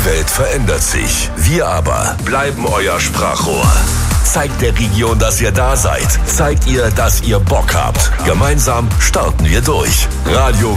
Welt verändert sich. Wir aber bleiben euer Sprachrohr. Zeigt der Region, dass ihr da seid. Zeigt ihr, dass ihr Bock habt. Gemeinsam starten wir durch. Radio